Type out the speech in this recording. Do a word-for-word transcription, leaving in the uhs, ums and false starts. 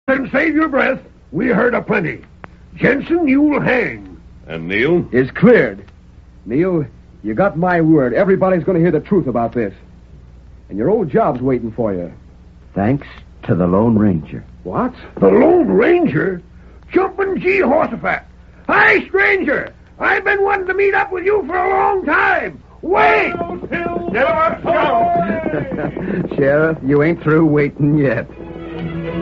And save your breath. We heard a plenty. Jensen, you'll hang. And Neil? Is cleared. Neil, you got my word. Everybody's going to hear the truth about this. And your old job's waiting for you. Thanks to the Lone Ranger. What? The Lone Ranger? Jumpin' G. Horsefat. Hi, stranger. I've been wanting to meet up with you for a long time. Wait! Sheriff, you ain't through waiting yet.